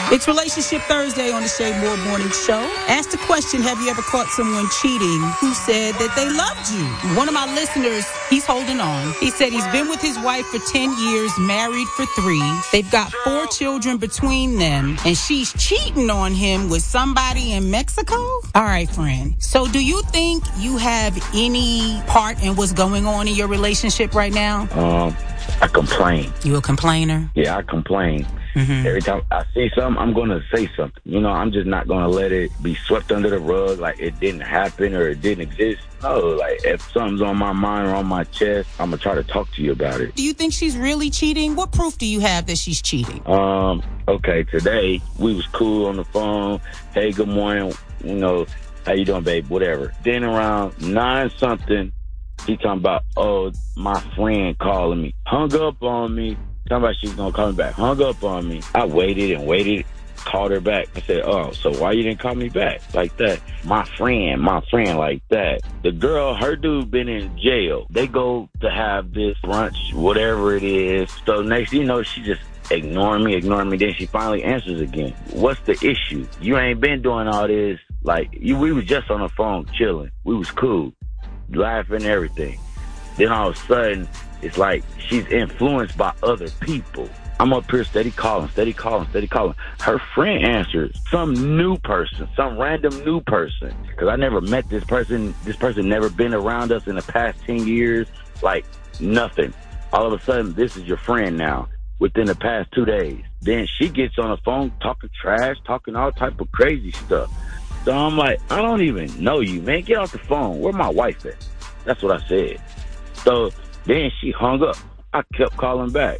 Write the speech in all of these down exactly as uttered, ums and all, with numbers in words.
It's Relationship Thursday on the Shea Moore Morning Show. Ask the question, have you ever caught someone cheating who said that they loved you? One of my listeners, he's holding on. He said he's been with his wife for ten years, married for three. They've got four children between them, and she's cheating on him with somebody in Mexico? All right, friend. So do you think you have any part in what's going on in your relationship right now? Um, I complain. You a complainer? Yeah, I complain. Mm-hmm. Every time I see something, I'm going to say something. You know, I'm just not going to let it be swept under the rug like it didn't happen or it didn't exist. No, like if something's on my mind or on my chest, I'm going to try to talk to you about it. Do you think she's really cheating? What proof do you have that she's cheating? Um, okay, today we was cool on the phone. Hey, good morning. You know, how you doing, babe? Whatever. Then around nine something, he talking about, oh, my friend calling me. Hung up on me. Talking about she's going to call me back. Hung up on me. I waited and waited, called her back. I said, oh, so why you didn't call me back like that? My friend, my friend like that. The girl, her dude been in jail. They go to have this brunch, whatever it is. So next you know, she just ignoring me, ignoring me. Then she finally answers again. What's the issue? You ain't been doing all this. Like, you, we was just on the phone chilling. We was cool, laughing and everything. Then all of a sudden, it's like she's influenced by other people. I'm up here steady calling, steady calling, steady calling. Her friend answers, some new person, some random new person. Because I never met this person. This person never been around us in the past ten years. Like, nothing. All of a sudden, this is your friend now within the past two days. Then she gets on the phone talking trash, talking all type of crazy stuff. So I'm like, I don't even know you, man. Get off the phone. Where my wife at? That's what I said. So then she hung up. I kept calling back.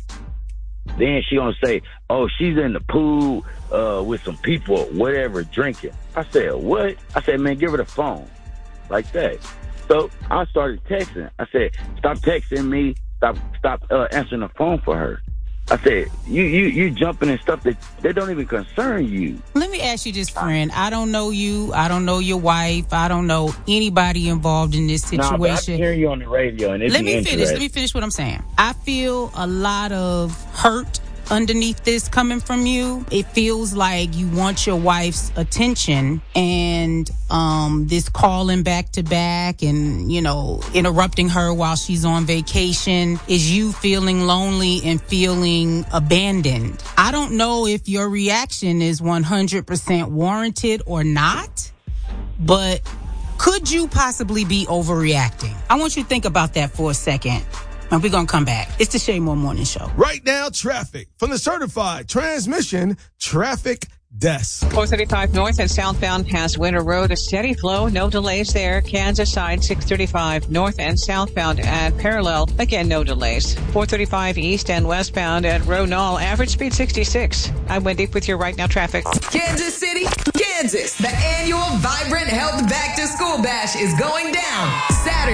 Then she gonna say, oh, she's in the pool uh, with some people, whatever, drinking. I said, what? I said, man, give her the phone. Like that. So I started texting. I said, stop texting me. Stop stop uh, answering the phone for her. I said, you, you, you jumping in stuff that, that don't even concern you. Let me ask you this, friend. I don't know you. I don't know your wife. I don't know anybody involved in this situation. Nah, but I can hear you on the radio, and Let me finish. Let me finish what I'm saying. I feel a lot of hurt underneath this coming from you. It feels like you want your wife's attention, and um this calling back to back and, you know, interrupting her while she's on vacation is you feeling lonely and feeling abandoned. I don't know if your reaction is one hundred percent warranted or not, but could you possibly be overreacting? I want you to think about that for a second. And we're going to come back. It's the Shea Moore Morning Show. Right now, traffic from the certified transmission traffic desk. four thirty-five north and southbound past Winter Road, a steady flow, no delays there. Kansas side, six thirty-five north and southbound at Parallel, again, no delays. four thirty-five east and westbound at Ronall, average speed sixty-six. I'm Wendy with your Right Now traffic. Kansas City, Kansas. The annual Vibrant Health Back to School Bash is going down Saturday.